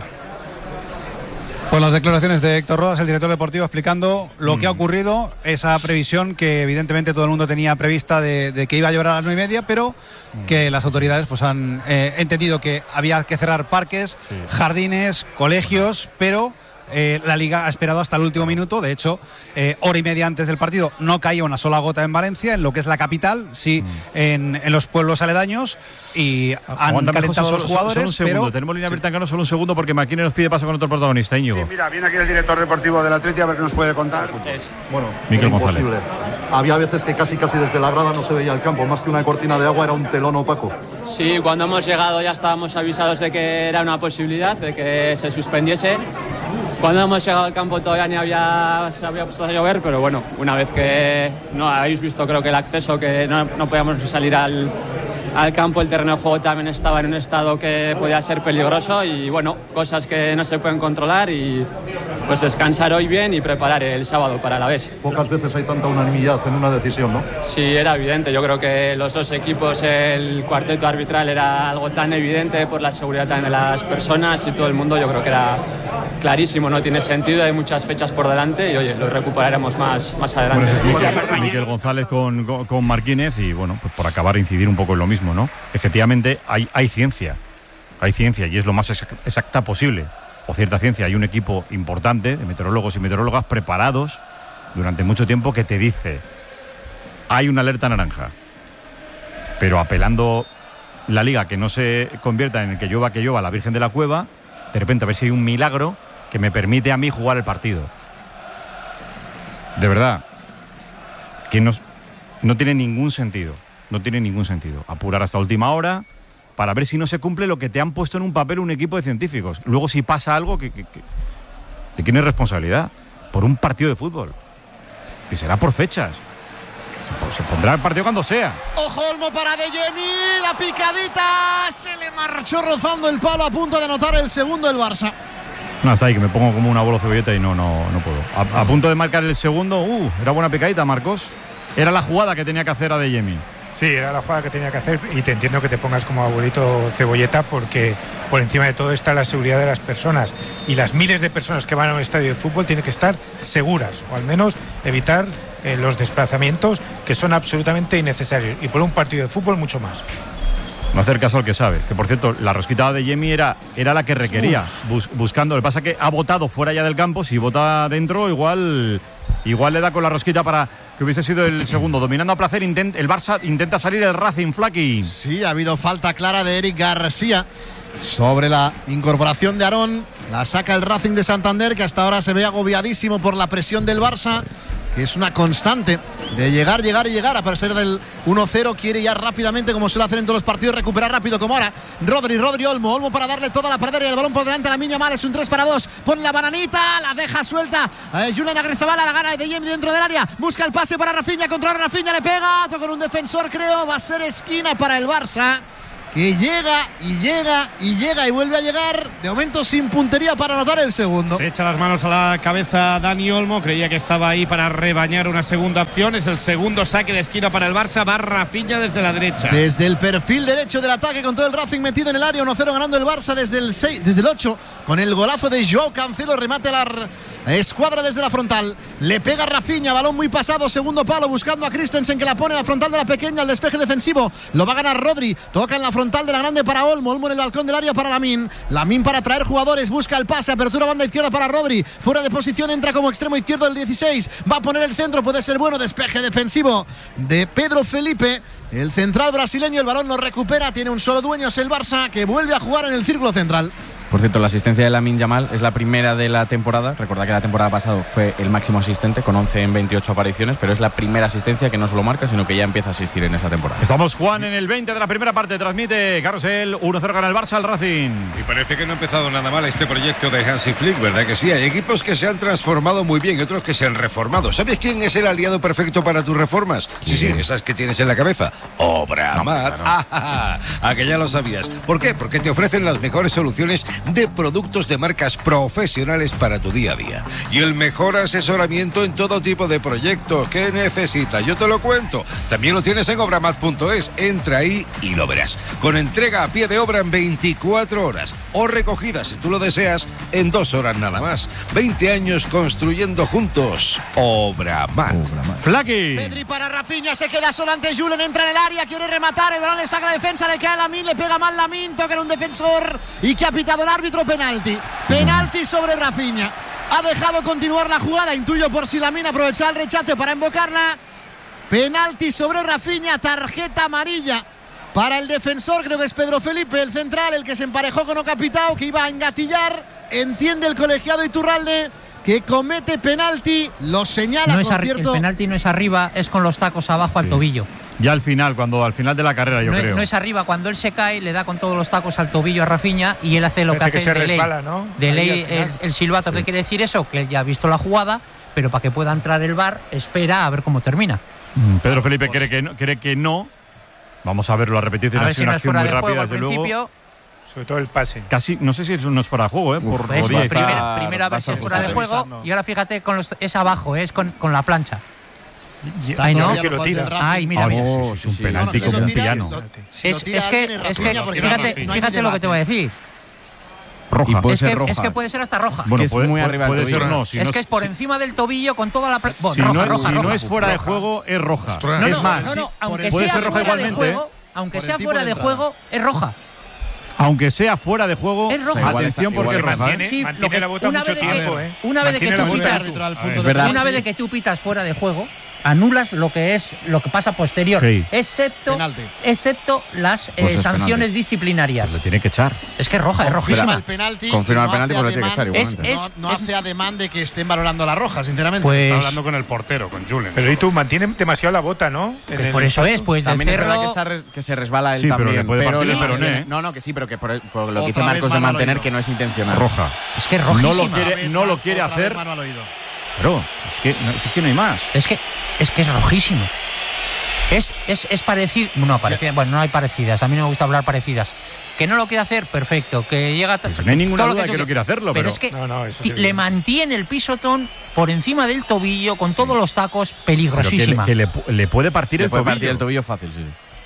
Pues las declaraciones de Héctor Rodas, el director deportivo, explicando lo mm. que ha ocurrido, esa previsión que evidentemente todo el mundo tenía prevista de, de que iba a llover a las nueve y media, pero mm. que las autoridades pues han eh, entendido que había que cerrar parques, sí. jardines, colegios, pero Eh, la Liga ha esperado hasta el último minuto. De hecho, eh, hora y media antes del partido no caía una sola gota en Valencia, en lo que es la capital, sí, mm. en, en los pueblos aledaños, y han Aguántame, calentado José, los jugadores. Solo un segundo, pero tenemos línea abierta en Cano, solo un segundo, porque Maquine nos pide paso con otro protagonista, Íñigo. Sí, mira, viene aquí el director deportivo del Atleti a ver qué nos puede contar. Bueno, Miquel González. Había veces que casi casi desde la grada no se veía el campo, más que una cortina de agua era un telón opaco. Sí, cuando hemos llegado ya estábamos avisados de que era una posibilidad, de que se suspendiese. Cuando hemos llegado al campo todavía ni había, se había puesto a llover, pero bueno, una vez que no habéis visto, creo que el acceso, que no, no podíamos salir al, al campo, el terreno de juego también estaba en un estado que podía ser peligroso, y bueno, cosas que no se pueden controlar, y pues descansar hoy bien y preparar el sábado para la vez. Pocas veces hay tanta unanimidad en una decisión, ¿no? Sí, era evidente. Yo creo que los dos equipos, el cuarteto arbitral era algo tan evidente por la seguridad también de las personas y todo el mundo. Yo creo que era clarísimo, no tiene sentido, hay muchas fechas por delante y oye, lo recuperaremos más, más adelante. Bueno, es Miquel González con, con, con Marquínez, y bueno, pues por acabar de incidir un poco en lo mismo, ¿no? Efectivamente hay, hay ciencia, hay ciencia y es lo más exacta posible, o cierta ciencia. Hay un equipo importante de meteorólogos y meteorólogas preparados durante mucho tiempo que te dice hay una alerta naranja, pero apelando la Liga que no se convierta en el que llueva que llueva la Virgen de la Cueva, de repente a ver si hay un milagro que me permite a mí jugar el partido. De verdad, que no, no tiene ningún sentido, no tiene ningún sentido apurar hasta última hora para ver si no se cumple lo que te han puesto en un papel un equipo de científicos. Luego si pasa algo, que, que, que, ¿de quién es responsabilidad? Por un partido de fútbol, que será por fechas. Se, se pondrá el partido cuando sea. Ojo, Olmo para Adeyemi, la picadita, se le marchó rozando el palo, a punto de anotar el segundo el Barça. No, está ahí, que me pongo como una bola cebolleta y no, no, no puedo. A, a punto de marcar el segundo, uh, era buena picadita, Marcos. Era la jugada que tenía que hacer Adeyemi. Sí, era la jugada que tenía que hacer, y te entiendo que te pongas como abuelito cebolleta, porque por encima de todo está la seguridad de las personas, y las miles de personas que van a un estadio de fútbol tienen que estar seguras, o al menos evitar eh, los desplazamientos que son absolutamente innecesarios, y por un partido de fútbol mucho más. No hacer caso al que sabe. Que por cierto, la rosquita de Yemi era, era la que requería, bus, buscando. Lo que pasa es que ha votado fuera ya del campo. Si vota dentro, igual, igual le da con la rosquita para que hubiese sido el segundo. Dominando a placer, intent, el Barça intenta salir el Racing, Flaky. Sí, ha habido falta clara de Eric García sobre la incorporación de Aarón. La saca el Racing de Santander, que hasta ahora se ve agobiadísimo por la presión del Barça, que es una constante de llegar, llegar y llegar. A pesar del uno cero, quiere ya rápidamente, como se lo hacen en todos los partidos, recuperar rápido, como ahora Rodri, Rodri, Olmo, Olmo para darle toda la pradera y el balón por delante a la Miña Mal. Es un tres para dos, pone la bananita, la deja suelta eh, Julen Agrezabala, la gana de Yemi dentro del área, busca el pase para Rafinha, controla Rafinha, le pega, toca con un defensor, creo, va a ser esquina para el Barça, que llega y llega y llega y vuelve a llegar, de momento sin puntería para anotar el segundo. Se echa las manos a la cabeza Dani Olmo, creía que estaba ahí para rebañar una segunda opción. Es el segundo saque de esquina para el Barça, va Rafinha desde la derecha. Desde el perfil derecho del ataque, con todo el Racing metido en el área, uno cero ganando el Barça desde el seis, desde el ocho, con el golazo de Joao Cancelo, remate a la escuadra desde la frontal, le pega Rafinha, balón muy pasado, segundo palo, buscando a Christensen, que la pone a la frontal de la pequeña, el despeje defensivo, lo va a ganar Rodri, toca en la frontal de la grande para Olmo, Olmo en el balcón del área para Lamine, Lamine para traer jugadores, busca el pase, apertura banda izquierda para Rodri, fuera de posición, entra como extremo izquierdo del dieciséis, va a poner el centro, puede ser bueno, despeje defensivo de Pedro Felipe, el central brasileño, el balón lo recupera, tiene un solo dueño, es el Barça, que vuelve a jugar en el círculo central. Por cierto, la asistencia de Lamine Yamal es la primera de la temporada. Recordad que la temporada pasada fue el máximo asistente con once en veintiocho apariciones, pero es la primera asistencia que no solo marca, sino que ya empieza a asistir en esta temporada. Estamos, Juan, en el veinte de la primera parte. Transmite Carrusel, uno cero gana el Barça al Racing. Y parece que no ha empezado nada mal este proyecto de Hansi Flick, ¿verdad que sí? Hay equipos que se han transformado muy bien y otros que se han reformado. ¿Sabes quién es el aliado perfecto para tus reformas? Sí, sí, esas que tienes en la cabeza. Obramat. No, ah, a que ya lo sabías. ¿Por qué? Porque te ofrecen las mejores soluciones de productos de marcas profesionales para tu día a día y el mejor asesoramiento en todo tipo de proyectos que necesitas. Yo te lo cuento. También lo tienes en obramat punto es. Entra ahí y lo verás. Con entrega a pie de obra en veinticuatro horas o recogida, si tú lo deseas, en dos horas nada más. veinte años construyendo juntos. Obramat. Flaky. Pedri para Rafinha, se queda solo ante Julen, entra en el área, quiere rematar, el balón le saca la defensa, le cae a Lamine, le pega mal Lamine, toca en un defensor y que ha pitado el árbitro. Penalti, penalti sobre Rafinha. Ha dejado continuar la jugada, intuyo por si Lamine aprovechó el rechace para invocarla. Penalti sobre Rafinha, tarjeta amarilla para el defensor, creo que es Pedro Felipe, el central, el que se emparejó con Ocapitao, que iba a engatillar. Entiende el colegiado Iturralde que comete penalti, lo señala, no es por cierto. El penalti no es arriba, es con los tacos abajo al sí. tobillo. Ya al final, cuando al final de la carrera, yo no creo. Es, no es arriba, cuando él se cae, le da con todos los tacos al tobillo a Rafinha y él hace lo Parece que hace que se de resbala, ley. ¿no? De Ahí ley el, el silbato. Sí. ¿Qué quiere decir eso? Que él ya ha visto la jugada, pero para que pueda entrar el V A R, espera a ver cómo termina. Mm, Pedro Felipe cree que, no, cree que no. Vamos a verlo a repetir. A ver si no una es fuera muy de rápida, juego al desde principio. Luego. Sobre todo el pase. Casi, no sé si eso no es fuera de juego, ¿eh? Uf, por es, rodilla primera, está, primera vez es fuera de juego revisando. Y ahora fíjate, con los, es abajo, es con, con la plancha. Está Ay, no, que lo tira. Ay, mira, mira. Oh, sí, sí, sí, es un penalti como un pillano. Es, es que, es que fíjate, fíjate lo que te voy a decir. Roja. Es que, es que puede ser hasta roja. Bueno, es que puede, es muy puede, arriba puede del ser tobillo. no. Si es no que es por encima del tobillo con toda la... Bueno, si roja, no, roja, si roja. no es fuera roja. de juego, es roja. Ostras. No, es no, más, no, no, aunque puede sea ser roja fuera de igualmente. juego, aunque Por sea el tipo fuera de de entrada. juego, es roja. Aunque sea fuera de juego, Es roja. o sea, atención Igual porque está- es roja. mantiene, ¿eh? Sí, mantiene lo que- la bota una mucho vez de que- tiempo, ¿eh? una vez de que Mantiene tú la bota. pitas- Árbitro al Es punto de verdad. penalti. Una vez de que tú pitas fuera de juego, anulas lo que es lo que pasa posterior, Sí. excepto Penalti. excepto las eh, Pues es sanciones penalti. disciplinarias. Pues le tiene que echar. Es que es roja, es Confirma rojísima. el penalti. Confirma y el penalti, hace pero le tiene que echar ademán- igualmente. Es- No, no es- hace ademán de que estén valorando la roja, sinceramente. Pues- Está hablando con el portero, con Julen. Pero y tú, mantiene demasiado la bota, ¿no? En Pues el por eso es, paso. pues del También es verdad cerro. que, está res- que se resbala él Sí, pero también. le puede partir el peroné, ¿eh? No, no, que sí, pero que por, por lo que dice Otra vez Marcos de mano al mantener oído. que no es intencional. Roja. Es que es No rojísima. lo quiere, Otra vez no lo mano- quiere otra vez hacer. mano al oído. Pero es que, no, es que no hay más. Es que es que es rojísimo. Es, es, es parecido. No, parecida, bueno, no hay parecidas. A mí no me gusta hablar parecidas. Que no lo quiere hacer, perfecto. Que llega. Pues no hay ninguna todo lo duda tú que no quieras. quiere hacerlo, pero- es que No, no, eso ti- sí. le mantiene el pisotón por encima del tobillo con todos los tacos, Pero que, le, peligrosísima. que le, pu- le puede partir Le el puede tobillo. partir el tobillo fácil, sí.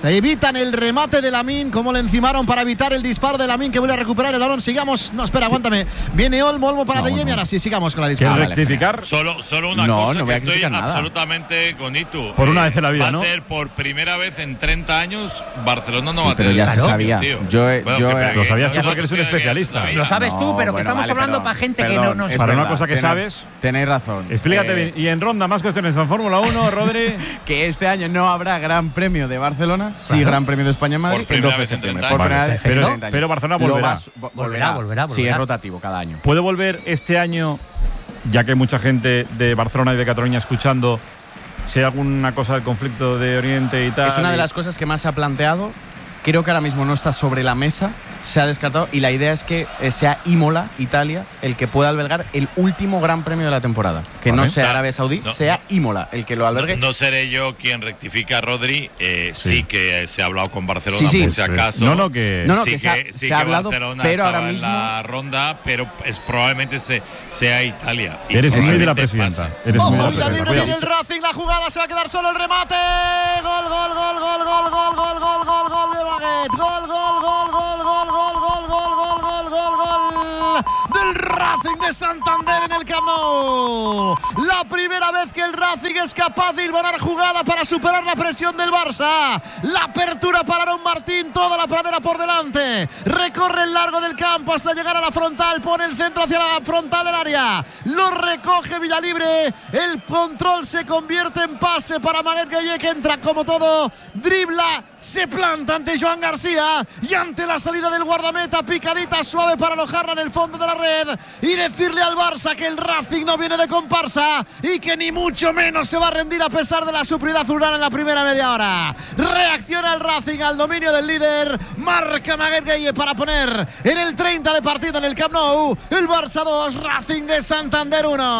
Evitan el remate de Lamine, como le encimaron para evitar el disparo de Lamine, que vuelve a recuperar el balón. Sigamos. No, espera, aguántame. Viene Olmo, Olmo para no, De Jemi. No. Ahora sí, sigamos con la disputa. ¿Quieres rectificar? Solo, solo una no, cosa no que estoy nada. absolutamente con Itu. Por una vez en la vida, va ¿no? Va a ser por primera vez en treinta años Barcelona no sí, va a tener. Pero ya se sabía. Tío. Yo, bueno, yo que, lo sabías tú porque eres un especialista. Lo sabes tú, pero no, que bueno, estamos vale, hablando perdón, para gente perdón, que no nos. Para verdad, una cosa que tenéis, sabes. Tenéis razón. Explícate eh, bien. Y en ronda, más cuestiones en Fórmula uno, Rodri. Que este año no habrá Gran Premio de Barcelona, sí claro. Gran Premio de España en Madrid, el doce de septiembre. Por vale, pero, pero Barcelona volverá. Vas, volverá. Volverá, volverá, volverá. Sí, es rotativo cada año. ¿Puede volver este año, ya que hay mucha gente de Barcelona y de Cataluña escuchando, si hay alguna cosa del conflicto de Oriente y tal? Es una de las cosas que más se ha planteado. Creo que ahora mismo no está sobre la mesa, se ha descartado y la idea es que sea Imola, Italia, el que pueda albergar el último Gran Premio de la temporada. Que vale. no sea Arabia Saudí, no, sea no, Imola el que lo albergue. No, no seré yo quien rectifica a Rodri, eh, sí. sí que se ha hablado con Barcelona sí, sí, por si acaso. No, no, que, no, no, sí que, que se ha, sí se que ha hablado, Barcelona pero ahora estaba mismo en la ronda, pero es probablemente se, sea Italia. Eres muy de la presidenta. Eres Ojo, Villalibre, viene el Racing, la jugada, se va a quedar solo el remate. Gol, gol, gol, gol, gol, gol, gol, gol, gol, gol de Baguette. Gol, gol, gol. Gol, gol, gol, gol, gol, gol, gol, gol, gol, gol del Racing de Santander en el Camp Nou. La primera vez que el Racing es capaz de hilvanar jugada para superar la presión del Barça. La apertura para Aaron Martín, toda la pradera por delante. Recorre el largo del campo hasta llegar a la frontal, pone el centro hacia la frontal del área. Lo recoge Villalibre. El control se convierte en pase para Maguette Gueye, que entra como todo, dribla, se planta ante Joan García y ante la salida del guardameta, picadita suave para alojarla en el fondo de la red y decirle al Barça que el Racing no viene de comparsa y que ni mucho menos se va a rendir a pesar de la superioridad azulgrana en la primera media hora. Reacciona el Racing al dominio del líder, marca Maguette Gueye para poner en el treinta de partido en el Camp Nou. El Barça dos, Racing de Santander uno.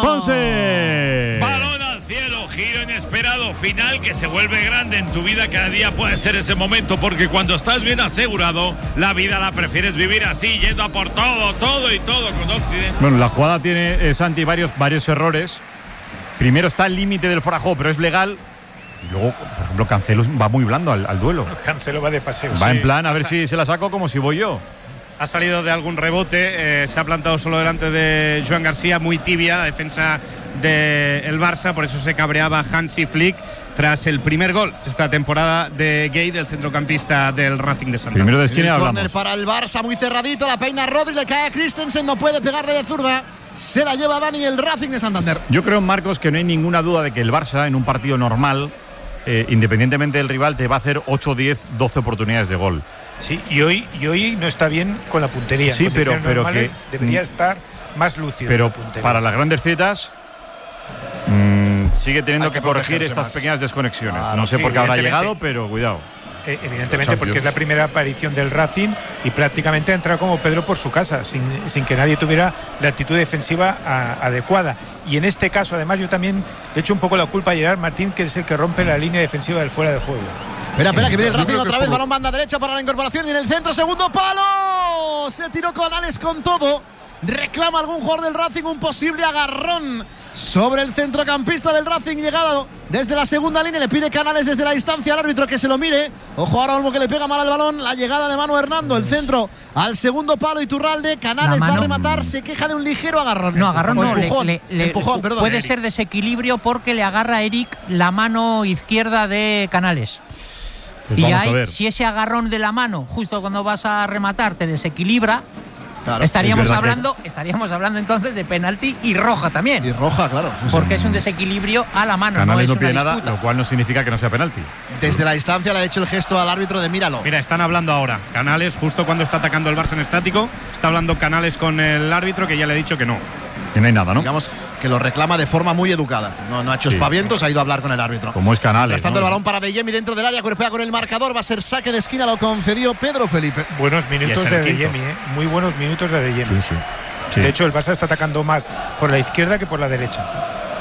Ponce. Balón al cielo, giro inesperado, final que se vuelve grande en tu vida. Cada día puede ser ese momento, porque cuando estás bien asegurado, la vida la prefieres vivir así, yendo a por todo, todo y todo con Occidente. Bueno, la jugada tiene, eh, Santi, varios, varios errores. Primero está el límite del fuera de juego, pero es legal. Y luego, por ejemplo, Cancelo va muy blando al, al duelo. Cancelo va de paseo. Va sí. en plan, a ver si se la saco como si voy yo. Ha salido de algún rebote, eh, se ha plantado solo delante de Joan García, muy tibia la defensa del Barça, por eso se cabreaba Hansi Flick tras el primer gol esta temporada de Gueye, del centrocampista del Racing de Santander. Primero de esquina hablamos. Corner para el Barça, muy cerradito, la peina Rodri, le cae a Christensen, no puede pegarle de zurda, se la lleva Dani, el Racing de Santander. Yo creo, Marcos, que no hay ninguna duda de que el Barça en un partido normal, eh, independientemente del rival, te va a hacer ocho, diez, doce oportunidades de gol. Sí, y hoy, y hoy no está bien con la puntería. Sí, pero, pero que debería estar más lúcido. Pero para las grandes citas mmm, sigue teniendo Hay que, que corregir estas más. pequeñas desconexiones. Ah, no sé sí, por qué habrá llegado, pero cuidado. Eh, evidentemente porque es la primera aparición del Racing y prácticamente ha entrado como Pedro por su casa, sin, sin que nadie tuviera la actitud defensiva a, adecuada. Y en este caso, además, yo también le echo un poco la culpa a Gerard Martín, que es el que rompe la línea defensiva del fuera del juego. Espera, espera, que viene el Racing otra vez, balón banda derecha para la incorporación y en el centro, segundo palo. Se tiró Canales con todo. Reclama algún jugador del Racing un posible agarrón sobre el centrocampista del Racing, llegado desde la segunda línea, le pide Canales desde la distancia al árbitro que se lo mire. Ojo ahora Olmo, que le pega mal al balón, la llegada de Manu Hernando, el centro al segundo palo, Iturralde, Canales va a rematar, se queja de un ligero agarrón. No, agarrón o no, empujón, le, le, empujón, perdón. puede Eric. ser desequilibrio porque le agarra a Eric la mano izquierda de Canales. Pues y vamos ahí, a ver. si ese agarrón de la mano, justo cuando vas a rematar, te desequilibra, Claro, estaríamos es hablando que... estaríamos hablando entonces de penalti y roja también. Y roja, claro. Sí, porque sí. es un desequilibrio a la mano. Canales no, no es pide una nada, disputa. lo cual no significa que no sea penalti. Desde la distancia le ha hecho el gesto al árbitro de míralo. Mira, están hablando ahora. Canales, justo cuando está atacando el Barça en estático, está hablando Canales con el árbitro, que ya le ha dicho que no. Que no hay nada, ¿no? Digamos que lo reclama de forma muy educada. No, no ha hecho Sí. espavientos, ha ido a hablar con el árbitro. Como es Canales. Estando ¿no? el balón para De Jemi dentro del área, cuerpea con el marcador, va a ser saque de esquina, lo concedió Pedro Felipe. Buenos minutos Y es de el De quinto. Jemi, ¿eh? Muy buenos minutos de De Jemi. Sí, sí. Sí. De hecho, el Barça está atacando más por la izquierda que por la derecha.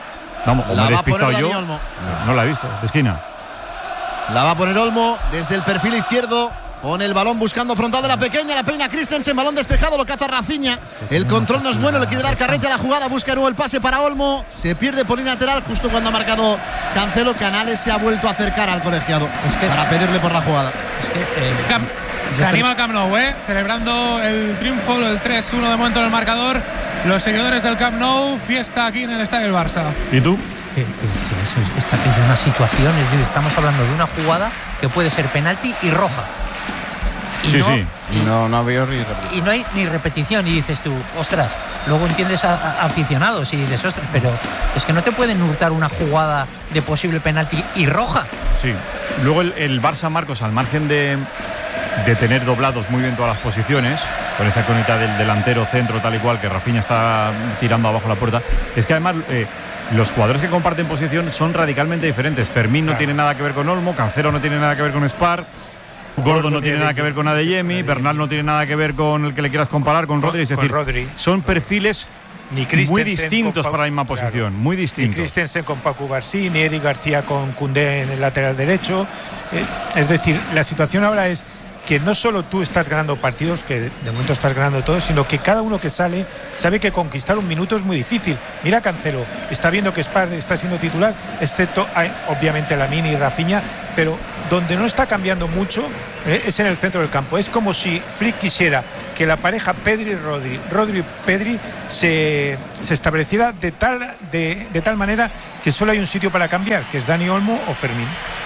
Vamos, o la me he va a poner despistado Dani yo. Olmo. No, no la he visto, de esquina. La va a poner Olmo desde el perfil izquierdo. Pone el balón buscando frontal de la pequeña, la peina Christensen, balón despejado, lo caza Rafinha. El control no es bueno, le quiere dar carrete a la jugada, busca nuevo el pase para Olmo. Se pierde por línea lateral justo cuando ha marcado Cancelo. Canales se ha vuelto a acercar al colegiado es que para pedirle por la jugada. Es que, eh, Cam, se anima el Camp Nou, ¿eh? Celebrando el triunfo, el tres uno de momento en el marcador. Los seguidores del Camp Nou, fiesta aquí en el estadio del Barça. ¿Y tú? Que, que, que eso es, esta es de una situación, es decir, estamos hablando de una jugada que puede ser penalti y roja. Y sí, no, sí. Y no, no ha habido ni repetición. Y no hay ni repetición. Y dices tú, ostras, luego entiendes a, a aficionados y dices, ostras, pero es que no te pueden hurtar una jugada de posible penalti y roja. Sí. Luego el, el Barça, Marcos, al margen de, de tener doblados muy bien todas las posiciones, con esa conecta del delantero centro tal y cual, que Rafinha está tirando abajo la puerta, es que además eh, los jugadores que comparten posición son radicalmente diferentes. Fermín no claro. tiene nada que ver con Olmo, Cancelo no tiene nada que ver con Spar, Gordon no tiene nada que ver con Adeyemi, Bernal no tiene nada que ver con el que le quieras comparar, con Rodri. Es decir, Rodri. son perfiles ni muy distintos para la misma posición, claro. muy distintos. Ni Christensen con Paco García, ni Eric García con Koundé en el lateral derecho. Eh, es decir, la situación ahora es que no solo tú estás ganando partidos, que de momento estás ganando todos, sino que cada uno que sale sabe que conquistar un minuto es muy difícil. Mira Cancelo, está viendo que Spar está siendo titular, excepto obviamente Lamine y Rafinha, pero donde no está cambiando mucho eh, es en el centro del campo. Es como si Flick quisiera que la pareja Pedri-Rodri, Rodri-Pedri se, se estableciera de tal, de, de tal manera que solo hay un sitio para cambiar, que es Dani Olmo o Fermín.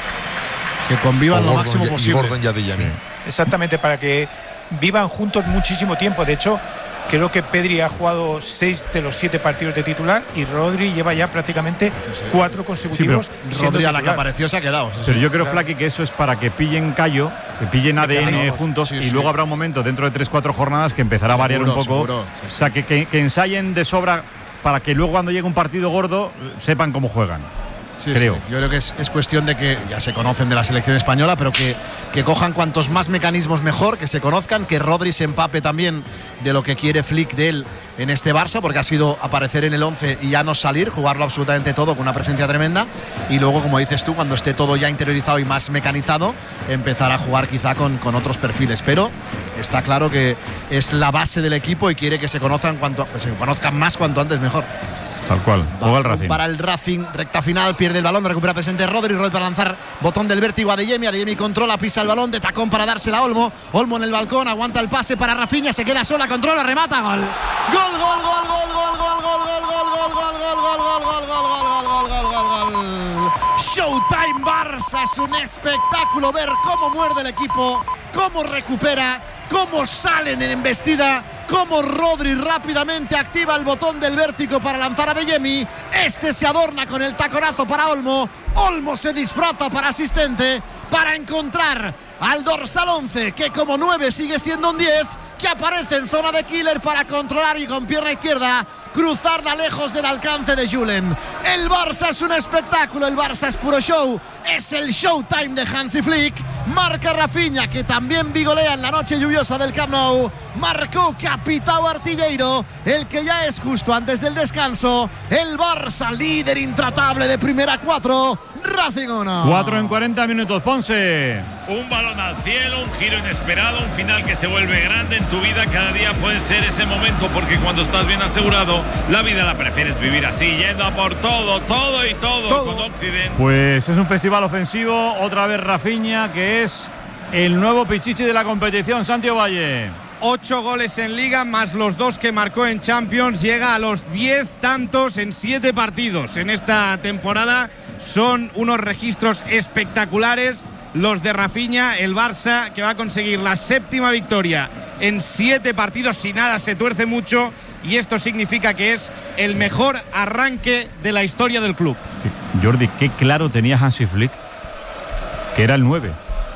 Que convivan lo Gordon máximo y, posible. Y Gordon y Adeyemi. Sí. Exactamente, para que vivan juntos muchísimo tiempo. De hecho, creo que Pedri ha jugado seis de los siete partidos de titular y Rodri lleva ya prácticamente sí, sí. cuatro consecutivos. Sí, Rodri a la que apareció se ha quedado. Sí, pero sí. yo creo, claro. Flaky, que eso es para que pillen callo, que pillen A D N juntos sí, y sí. luego habrá un momento dentro de tres cuatro jornadas que empezará a variar seguro, un poco. Seguro, sí, sí. O sea, que, que, que ensayen de sobra para que luego cuando llegue un partido gordo sepan cómo juegan. Sí, creo. Sí. Yo creo que es, es cuestión de que ya se conocen de la selección española, pero que, que cojan cuantos más mecanismos mejor, que se conozcan, que Rodri se empape también de lo que quiere Flick de él en este Barça, porque ha sido aparecer en el once y ya no salir, jugarlo absolutamente todo con una presencia tremenda, y luego, como dices tú, cuando esté todo ya interiorizado y más mecanizado, empezar a jugar quizá con, con otros perfiles, pero está claro que es la base del equipo y quiere que se conozcan, cuanto, se conozcan más cuanto antes mejor. Tal cual, juega el Racing. Para el Racing, recta final, pierde el balón, recupera presente Rodri, Rodri para lanzar, botón del vértigo a Adeyemi, Adeyemi controla, pisa el balón, de tacón para dársela a Olmo, Olmo en el balcón, aguanta el pase para Rafinha, se queda sola, controla, remata, gol. Gol, gol, gol, gol, gol, gol, gol, gol, gol, gol, gol, gol, gol, gol, gol, gol, gol, gol, gol, gol. Showtime Barça, es un espectáculo ver cómo muerde el equipo, cómo recupera, cómo salen en embestida, cómo Rodri rápidamente activa el botón del vértigo para lanzar a Adeyemi. Este se adorna con el taconazo para Olmo. Olmo se disfraza para asistente para encontrar al dorsal once, que como nueve sigue siendo un diez, que aparece en zona de killer para controlar y con pierna izquierda cruzarla lejos del alcance de Julen. El Barça es un espectáculo, el Barça es puro show, es el showtime de Hansi Flick. Marca Rafinha, que también vigolea en la noche lluviosa del Camp Nou. Marcó Capitão Artilleiro, el que ya es justo antes del descanso. El Barça, líder intratable de primera cuatro, Racing uno. cuatro en cuarenta minutos, Ponce. Un balón al cielo, un giro inesperado, un final que se vuelve grande en tu vida. Cada día puede ser ese momento, porque cuando estás bien asegurado, la vida la prefieres vivir así, yendo a por todo, todo y todo, todo. Con Occidente. Pues es un festival ofensivo, otra vez Rafinha, que es el nuevo pichichi de la competición. Santiago Valle. Ocho goles en Liga, más los dos que marcó en Champions. Llega a los diez tantos en siete partidos en esta temporada. Son unos registros espectaculares los de Rafinha. El Barça, que va a conseguir la séptima victoria en siete partidos, si nada se tuerce mucho, y esto significa que es el mejor arranque de la historia del club. Jordi, qué claro tenía Hansi Flick que era el nueve.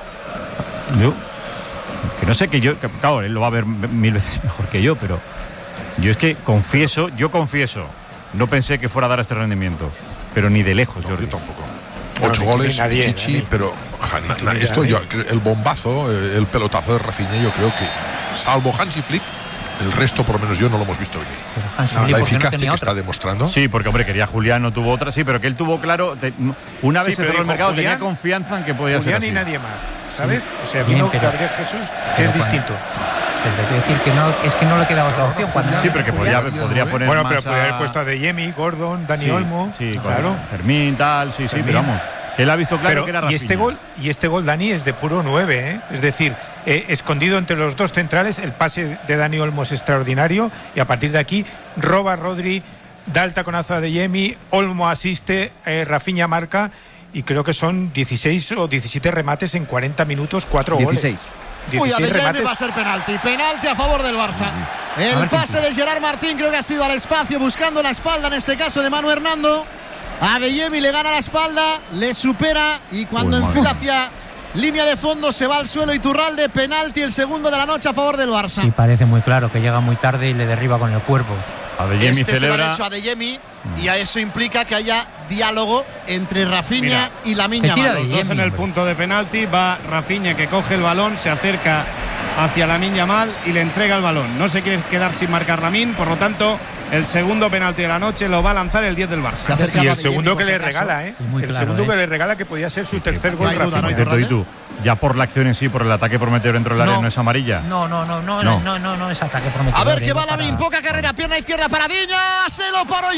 Yo, que no sé, que yo, que, claro, él lo va a ver mil veces mejor que yo, pero yo es que confieso, yo confieso, no pensé que fuera a dar este rendimiento, pero ni de lejos, no, Jordi. Yo tampoco. Ocho no, goles, nadie, Chichi, nadie. Pero na, na, esto yo, el bombazo, el pelotazo de Rafinha, yo creo que, salvo Hansi Flick, El resto, por lo menos yo, no lo hemos visto venir. No, la no eficacia que está demostrando. Sí, porque, hombre, quería Julián, no tuvo otra, sí, pero que él tuvo claro, te, una vez Sí, se cerró el mercado, Julián, tenía confianza en que podía Julián ser así. y nadie más, ¿sabes? O sea, Bien, vino pero- Gabriel Jesús, que pero es Juan- distinto. Pero quiero decir que no, es que no le quedaba otra opción. Cuando Sí, pero que podría, podría poner Bueno, más pero podría a- haber puesto a Adeyemi, Gordon, Dani Sí, Olmo. sí, claro. Fermín, tal, sí, sí, Fermín. pero vamos, que él ha visto claro Pero, que era y Rafinha. este gol y este gol Dani es de puro nueve, ¿eh? Es decir, eh, escondido entre los dos centrales, el pase de Dani Olmo es extraordinario y a partir de aquí roba Rodri, da el taconazo a Adeyemi, Olmo asiste, eh, Rafinha marca y creo que son dieciséis o diecisiete remates en cuarenta minutos, cuatro dieciséis. goles. Uy, dieciséis Adeyemi remates. va a ser penalti. Penalti a favor del Barça. El pase de Gerard Martín creo que ha sido al espacio, buscando la espalda, en este caso de Manu Hernando. Adeyemi le gana la espalda, le supera y cuando Uy, enfila madre. hacia línea de fondo se va al suelo Iturralde. Penalti, el segundo de la noche a favor del Barça. sí parece muy claro que llega muy tarde y le derriba con el cuerpo. Adeyemi Este se lo han celebra. hecho a Adeyemi y a eso implica que haya diálogo entre Rafinha Mira, y Lamine que tira Yamal. de Los dos en el punto de penalti, va Rafinha que coge el balón, se acerca hacia Lamine Yamal y le entrega el balón. No se quiere quedar sin marcar Lamine, por lo tanto, el segundo penalti de la noche lo va a lanzar el diez del Barça. Se acerca Y a el segundo Adeyemi, que por le si acaso. regala, ¿eh? Sí, muy el claro, segundo ¿eh? que le regala que podía ser su tercer no gol hay duda, Rafinha. no hay Por duda. cierto, y tú, ya por la acción en sí, por el ataque prometedor dentro del área, No. no es amarilla. No, no, no, no, No. no, no, no, no es ataque prometedor. A ver qué eh, va no para- Lamine, poca carrera, pierna izquierda para Diña, se lo paró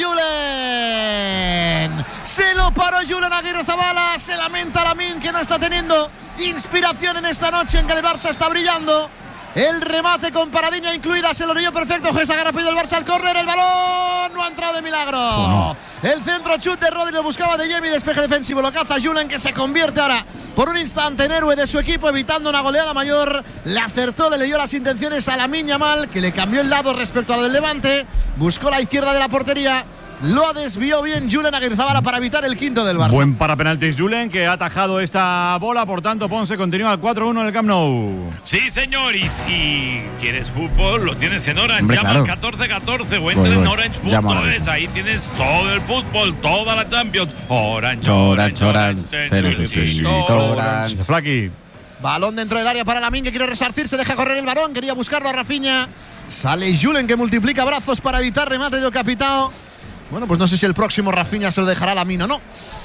Julen. Se lo paró Julen Aguirre Zabala, se lamenta Lamine que no está teniendo inspiración en esta noche en que el Barça está brillando. El remate con Paradiña incluida, se lo leyó perfecto. Saca rápido el Barça al córner, el balón no ha entrado de milagro. Oh, no. El centro chut de Rodri lo buscaba de Adeyemi, despeje defensivo, lo caza Julen que se convierte ahora por un instante en héroe de su equipo, evitando una goleada mayor. Le acertó, le leyó las intenciones a Lamine Yamal, que le cambió el lado respecto a lo del Levante, buscó la izquierda de la portería, lo desvió bien Julen Aguirre Zabala para evitar el quinto del Barça. Buen para penaltis Julen, que ha atajado esta bola, por tanto Ponce continúa al cuatro uno en el Camp Nou. Sí, señor, y si quieres fútbol, lo tienes en Orange. Hombre, Llama claro. al catorce catorce o entra Voy, en voy. orange Llamo punto ahora es. mismo. Ahí tienes todo el fútbol, toda la Champions. Orange, Orange, Orange, te necesito. Orange. Flaki. Balón dentro del área para Lamine, que quiere resarcirse, deja correr el balón, quería buscarlo a Rafinha. Sale Julen, que multiplica brazos para evitar remate de Ocapitao. Bueno, pues no sé si el próximo Rafinha se lo dejará a Lamine o no.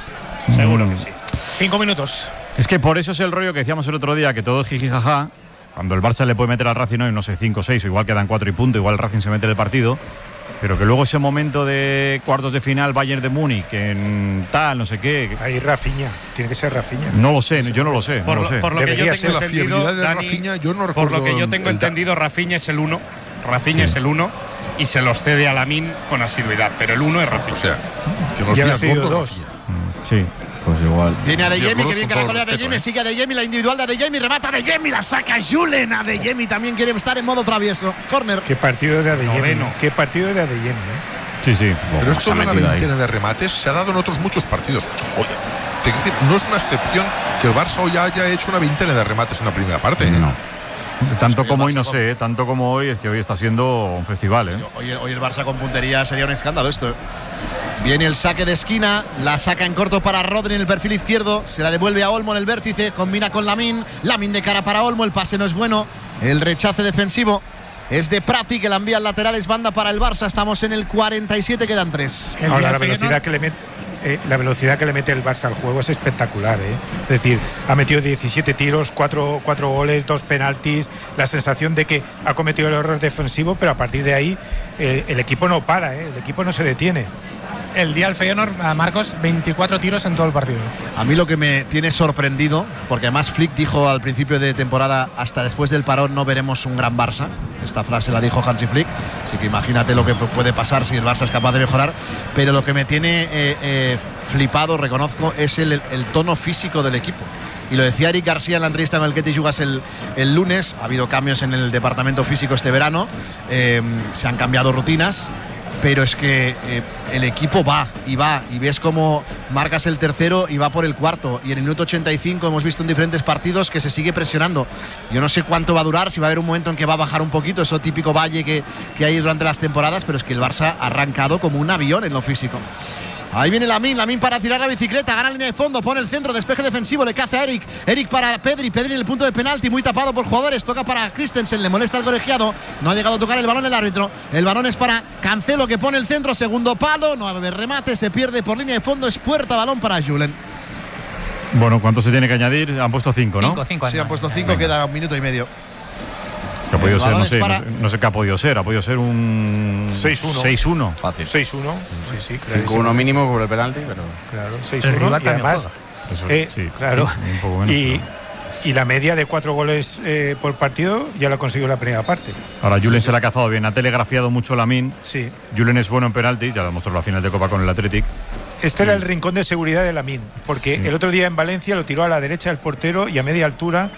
Seguro que sí. Cinco minutos. Es que por eso es el rollo que decíamos el otro día, que todo es jiji jaja. Cuando el Barça le puede meter al Racing hoy, no sé, cinco o seis, o igual quedan cuatro y punto, igual el Racing se mete en el partido. Pero que luego ese momento de cuartos de final, Bayern de Múnich, en tal, no sé qué. Ahí Rafinha, tiene que ser Rafinha. No lo sé, yo no lo sé. Por no lo, lo sé. por lo que yo Debería tengo ser la entendido, fiabilidad de Dani, Rafinha, yo no por recuerdo lo que yo tengo el da- entendido, Rafinha es el uno. Rafinha es el uno y se los cede a Lamine con asiduidad, pero el uno es Rafinha. O sea, que nos Ya digas le ha cedido gordo, dos. Rafinha. Sí. Pues igual. Viene Adeyemi, Yo que bien que la conozco colea todo el Adeyemi, respeto, sigue Adeyemi, la individual de Adeyemi, remata Adeyemi, la saca Julen. Adeyemi también quiere estar en modo travieso. Corner. Qué partido de Adeyemi. Noveno. Qué partido de Adeyemi. ¿eh? Sí, sí. Pero esto Se ha de una metido ahí. veintena de remates se ha dado en otros muchos partidos. Oye, te quiero decir, no es una excepción que el Barça hoy haya hecho una veintena de remates en la primera parte. ¿eh? No. Tanto Sí, como el hoy no Barça sé, ¿eh? Tanto como hoy, es que hoy está siendo un festival, ¿eh? Hoy, hoy el Barça con puntería sería un escándalo esto. Viene el saque de esquina, la saca en corto para Rodri en el perfil izquierdo, se la devuelve a Olmo en el vértice, combina con Lamine, Lamine de cara para Olmo, el pase no es bueno, el rechace defensivo es de Prati, que la envía al lateral, es banda para el Barça, estamos en el cuarenta y siete, quedan tres. Ahora la velocidad que le mete eh, la velocidad que le mete el Barça al juego es espectacular, ¿eh? Es decir, ha metido diecisiete tiros, cuatro goles, dos penaltis, la sensación de que ha cometido el error defensivo, pero a partir de ahí eh, el equipo no para, ¿eh? El equipo no se detiene. El día del Feyenoord, a Marcos, veinticuatro tiros en todo el partido. A mí lo que me tiene sorprendido, porque además Flick dijo al principio de temporada, hasta después del parón no veremos un gran Barça. Esta frase la dijo Hansi Flick, así que imagínate lo que puede pasar si el Barça es capaz de mejorar. Pero lo que me tiene eh, eh, flipado, reconozco, es el, el tono físico del equipo. Y lo decía Eric García en la entrevista en el Ketty Jugas el, el lunes. Ha habido cambios en el departamento físico este verano, eh, se han cambiado rutinas. Pero es que eh, el equipo va y va y ves cómo marcas el tercero y va por el cuarto, y en el minuto ochenta y cinco hemos visto en diferentes partidos que se sigue presionando. Yo no sé cuánto va a durar, si va a haber un momento en que va a bajar un poquito, eso típico valle que, que hay durante las temporadas, pero es que el Barça ha arrancado como un avión en lo físico. Ahí viene Lamine, Lamine para tirar la bicicleta, gana línea de fondo, pone el centro, despeje defensivo, le caza a Eric, Eric para Pedri, Pedri en el punto de penalti, muy tapado por jugadores, toca para Christensen, le molesta al colegiado, no ha llegado a tocar el balón el árbitro, el balón es para Cancelo que pone el centro, segundo palo, no va a haber remate, se pierde por línea de fondo, es puerta, balón para Julen. Bueno, ¿cuánto se tiene que añadir? Han puesto cinco, ¿no? Cinco, cinco, sí, han puesto cinco, queda un minuto y medio. Es que ha podido ser, no sé, para... no sé, no sé qué ha podido ser, ha podido ser un seis uno. seis uno. Fácil. seis uno. Sí, sí, claro. cinco uno mínimo por el penalti, pero claro, seis uno y además Eso, eh, sí, claro. Sí, un poco menos, y, pero... y la media de cuatro goles eh, por partido ya la consiguió la primera parte. Ahora Julen se la ha cazado bien, ha telegrafiado mucho Lamine. Sí. Julen es bueno en penalti, ya lo demostró la final de Copa con el Athletic. Este era el rincón de seguridad de Lamine, porque sí. el otro día en Valencia lo tiró a la derecha del portero y a media altura.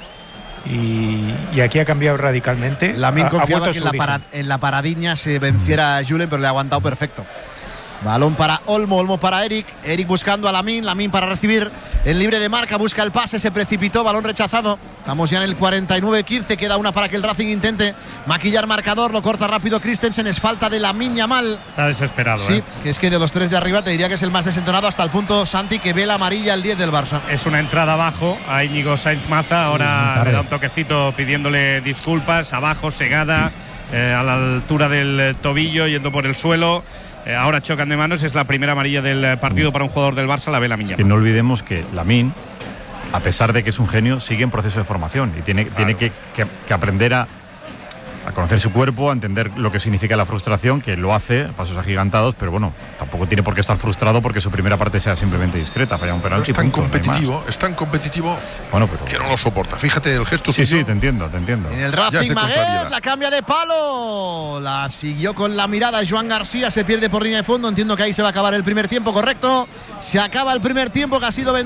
Y, y aquí ha cambiado radicalmente. Lamine confiaba que en la, para, en la paradiña se venciera a Julen, pero le ha aguantado perfecto. Balón para Olmo, Olmo para Eric, Eric buscando a Lamine, Lamine para recibir el libre de marca, busca el pase, se precipitó, balón rechazado. Estamos ya en el cuarenta y nueve quince, queda una para que el Racing intente maquillar marcador, lo corta rápido Christensen, es falta de Lamine Yamal. Está desesperado. Sí, ¿eh? que es que de los tres de arriba te diría que es el más desentonado hasta el punto, Santi, que ve la amarilla el diez del Barça. Es una entrada abajo a Íñigo Sainz Maza, ahora le da un toquecito pidiéndole disculpas, abajo, segada, eh, a la altura del tobillo, yendo por el suelo. Eh, ahora chocan de manos, es la primera amarilla del partido para un jugador del Barça, la ve Lamine Yamal. Que no olvidemos que Lamine, a pesar de que es un genio, sigue en proceso de formación y tiene, claro. tiene que, que, que aprender a, a conocer su cuerpo, a entender lo que significa la frustración, que lo hace a pasos agigantados, pero bueno, tampoco tiene por qué estar frustrado porque su primera parte sea simplemente discreta, falla un penalti. Es tan punto, competitivo, no es tan competitivo bueno, pero, que no lo soporta. Fíjate el gesto Sí, suyo. sí, te entiendo, te entiendo. En el Racing Maguet, la cambia de palo, la siguió con la mirada Joan García, se pierde por línea de fondo, entiendo que ahí se va a acabar el primer tiempo, correcto. Se acaba el primer tiempo que ha sido